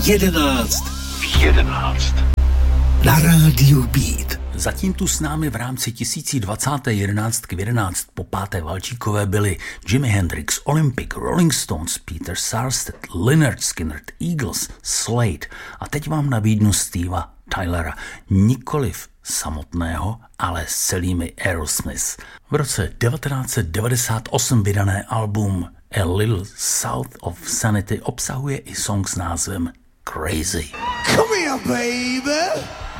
11. V 11. Na rádiu Beat. Zatím tu s námi v rámci 1020. 11 k 11 po páté Valčíkové byli Jimi Hendrix, Olympic, Rolling Stones, Peter Sarstedt, Lynyrd Skynyrd, Eagles, Slade a teď vám nabídnu Steva Tylera, nikoliv samotného, s celými Aerosmith. V roce 1998 vydané album A Little South of Sanity obsahuje i song s názvem Crazy. Come here, baby.